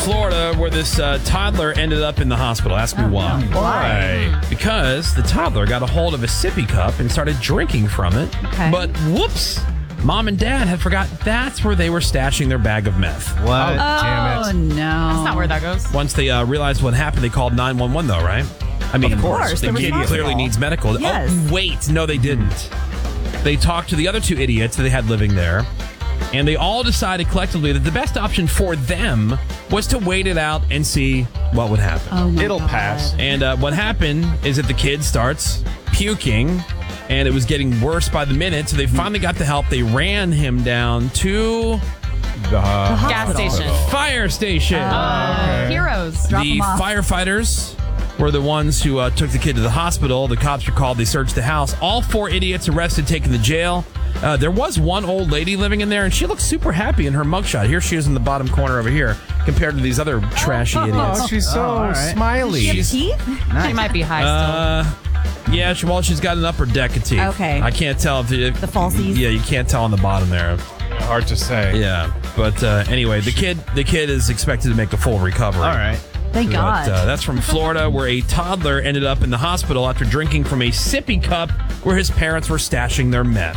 Florida where this toddler ended up in the hospital. Ask me why. Why? Because the toddler got a hold of a sippy cup and started drinking from it. Okay. But whoops, mom and dad had forgot that's where they were stashing their bag of meth. What? Damn Oh, it. no. That's not where that goes. Once they realized what happened, they called 911 though, right? I mean, Of course, the they were kid responsible. clearly needs medical. Yes. Oh, wait, no, they didn't. They talked to the other two idiots that they had living there, and they all decided collectively that the best option for them was to wait it out and see what would happen. Oh, my It'll God. pass. And what happened is that the kid starts puking, and it was getting worse by the minute, so they finally got the help. They ran him down to Gas station. fire station. Heroes. Drop The him off. firefighters were the ones who took the kid to the hospital. The cops were called. They searched the house. All 4 idiots arrested, taken to jail. There was one old lady living in there, and she looked super happy in her mugshot. Here she is in the bottom corner over here, compared to these other trashy idiots. Oh, she's so smiley. Does she have teeth? She might be high Yeah, she's got an upper deck of teeth. Okay. I can't tell if The falsies? Yeah, you can't tell on the bottom there. Hard to say. Yeah, but anyway, the kid is expected to make a full recovery. All right. Thank God. But, that's from Florida, where a toddler ended up in the hospital after drinking from a sippy cup where his parents were stashing their meth.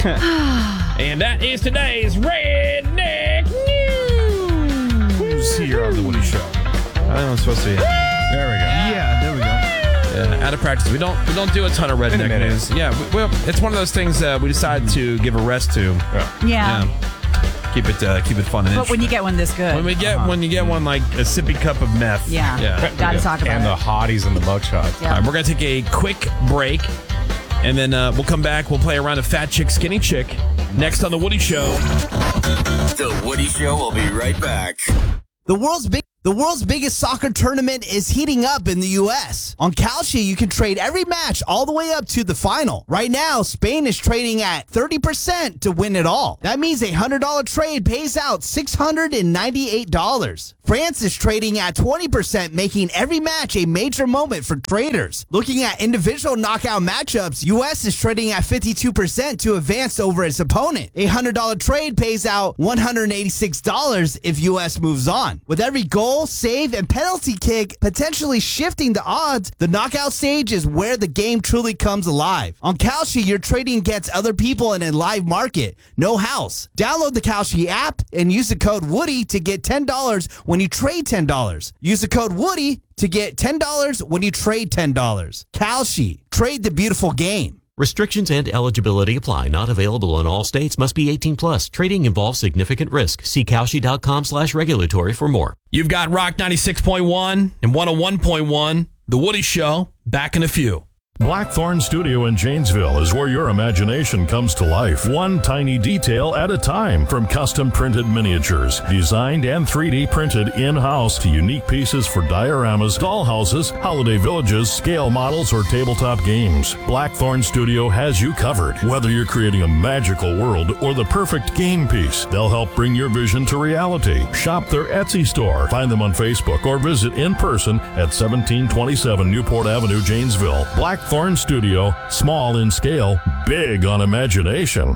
And that is today's Redneck News. Who's here on the Woody Show? I know I'm supposed to be. There we go. Yeah, there we go. Yeah, out of practice. We don't do a ton of In a redneck minute. news. Yeah, well, it's one of those things we decided to give a rest to. yeah. Keep it fun and But when you get one this good. when you get one like a sippy cup of meth. Yeah. Gotta talk about And the it. hotties and the mugshots. Yeah. All right, we're going to take a quick break, and then we'll come back. We'll play around a fat chick, skinny chick. Next on The Woody Show. The Woody Show will be right back. The world's biggest soccer tournament is heating up in the U.S. On Kalshi, you can trade every match all the way up to the final. Right now, Spain is trading at 30% to win it all. That means a $100 trade pays out $698. France is trading at 20%, making every match a major moment for traders. Looking at individual knockout matchups, U.S. is trading at 52% to advance over its opponent. A $100 trade pays out $186 if U.S. moves on. With every goal, save, and penalty kick potentially shifting the odds, the knockout stage is where the game truly comes alive. On Kalshi, you're trading against other people in a live market. No house. Download the Kalshi app and use the code Woody to get $10 when you trade $10. Use the code Woody to get $10 when you trade $10. Kalshi. Trade the beautiful game. Restrictions and eligibility apply. Not available in all states. Must be 18 plus. Trading involves significant risk. See Kalshi.com/regulatory for more. You've got Rock 96.1 and 101.1. The Woody Show. Back in a few. Blackthorn Studio in Janesville is where your imagination comes to life, one tiny detail at a time. From custom printed miniatures, designed and 3D printed in-house, to unique pieces for dioramas, dollhouses, holiday villages, scale models, or tabletop games. Blackthorn Studio has you covered. Whether you're creating a magical world or the perfect game piece, they'll help bring your vision to reality. Shop their Etsy store. Find them on Facebook or visit in person at 1727 Newport Avenue, Janesville. Blackthorn Studio, small in scale, big on imagination.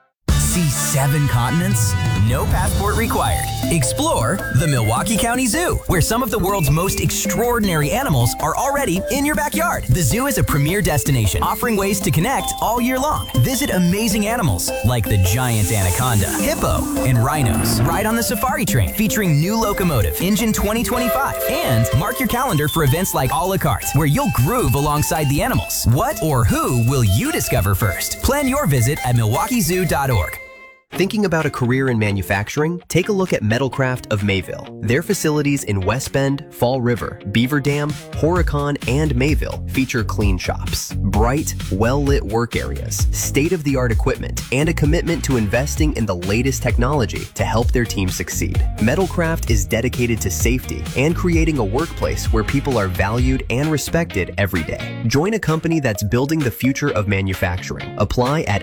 See 7 continents? No passport required. Explore the Milwaukee County Zoo, where some of the world's most extraordinary animals are already in your backyard. The zoo is a premier destination, offering ways to connect all year long. Visit amazing animals like the giant anaconda, hippo, and rhinos. Ride on the safari train featuring new locomotive, Engine 2025. And mark your calendar for events like a la carte, where you'll groove alongside the animals. What or who will you discover first? Plan your visit at milwaukeezoo.org. Thinking about a career in manufacturing? Take a look at Metalcraft of Mayville. Their facilities in West Bend, Fall River, Beaver Dam, Horicon, and Mayville feature clean shops, bright, well-lit work areas, state-of-the-art equipment, and a commitment to investing in the latest technology to help their team succeed. Metalcraft is dedicated to safety and creating a workplace where people are valued and respected every day. Join a company that's building the future of manufacturing. Apply at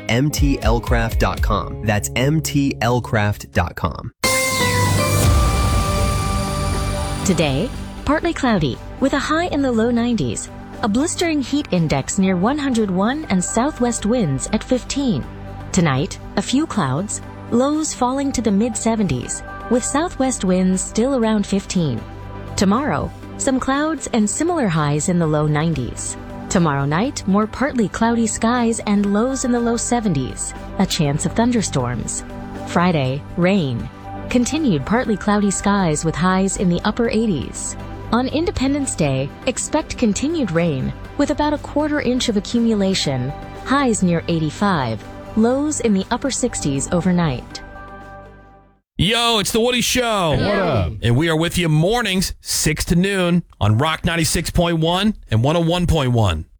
mtlcraft.com. That's mtlcraft.com. Today, partly cloudy with a high in the low 90s, a blistering heat index near 101 and southwest winds at 15. Tonight, a few clouds, lows falling to the mid 70s, with southwest winds still around 15. Tomorrow, some clouds and similar highs in the low 90s. Tomorrow night, more partly cloudy skies and lows in the low 70s. A chance of thunderstorms. Friday, rain. Continued partly cloudy skies with highs in the upper 80s. On Independence Day, expect continued rain with about a quarter inch of accumulation, highs near 85, lows in the upper 60s overnight. Yo, it's the Woody Show. What up? And we are with you mornings, 6 to noon on Rock 96.1 and 101.1.